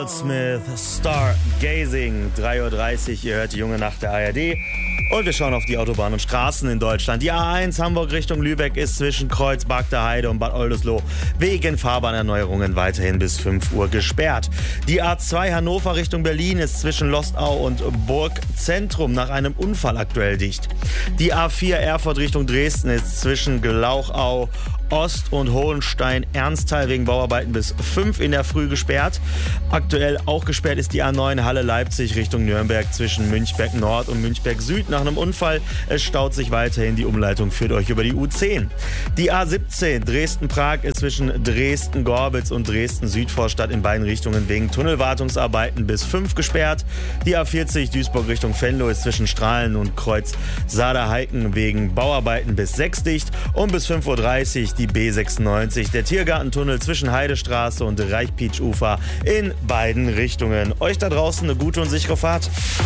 Smith, Stargazing, 3:30 Uhr, ihr hört die junge Nacht der ARD. Und wir schauen auf die Autobahnen und Straßen in Deutschland. Die A1 Hamburg Richtung Lübeck ist zwischen Kreuz, Bagda-Heide und Bad Oldesloe wegen Fahrbahnerneuerungen weiterhin bis 5 Uhr gesperrt. Die A2 Hannover Richtung Berlin ist zwischen Lostau und Burgzentrum nach einem Unfall aktuell dicht. Die A4 Erfurt Richtung Dresden ist zwischen Glauchau Ost und Hohenstein-Ernsthal wegen Bauarbeiten bis 5 in der Früh gesperrt. Aktuell auch gesperrt ist die A9 Halle-Leipzig Richtung Nürnberg zwischen Münchberg Nord und Münchberg Süd nach einem Unfall. Es staut sich weiterhin, die Umleitung führt euch über die U10. Die A17 Dresden-Prag ist zwischen Dresden-Gorbitz und Dresden-Südvorstadt in beiden Richtungen wegen Tunnelwartungsarbeiten bis 5 gesperrt. Die A40 Duisburg Richtung Venlo ist zwischen Strahlen und Kreuz Saar-Heiken wegen Bauarbeiten bis 6 dicht und bis 5:30 Uhr die B96, der Tiergartentunnel zwischen Heidestraße und Reichpietsch-Ufer in beiden Richtungen. Euch da draußen eine gute und sichere Fahrt.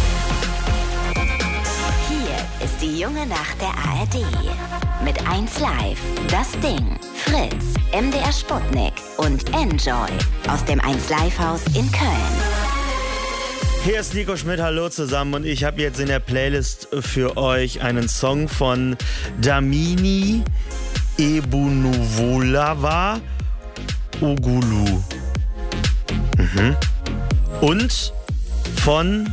Hier ist die junge Nacht der ARD. Mit 1 Live, Das Ding, Fritz, MDR Sputnik und Enjoy aus dem 1 Live Haus in Köln. Hier ist Nico Schmidt, hallo zusammen, und ich habe jetzt in der Playlist für euch einen Song von Damini Ebunuvolava Ogulu. Und von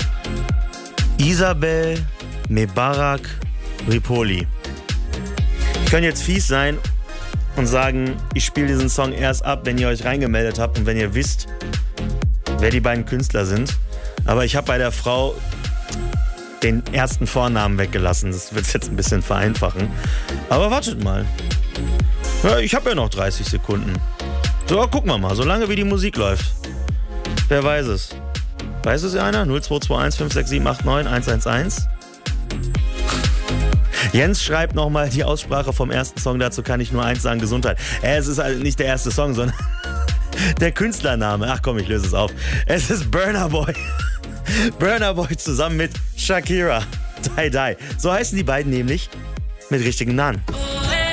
Isabel Mebarak Ripoli. Ich kann jetzt fies sein und sagen, ich spiele diesen Song erst ab, wenn ihr euch reingemeldet habt und wenn ihr wisst, wer die beiden Künstler sind. Aber ich habe bei der Frau den ersten Vornamen weggelassen. Das wird es jetzt ein bisschen vereinfachen. Aber wartet mal. Ja, ich habe ja noch 30 Sekunden. So, gucken wir mal. Solange wie die Musik läuft. Wer weiß es? Weiß es einer? 0221 567 89 111. Jens schreibt nochmal die Aussprache vom ersten Song. Dazu kann ich nur eins sagen: Gesundheit. Es ist also nicht der erste Song, sondern der Künstlername. Ach komm, ich löse es auf. Es ist Burna Boy. Burna Boy zusammen mit Shakira. Die Die. So heißen die beiden nämlich mit richtigen Namen.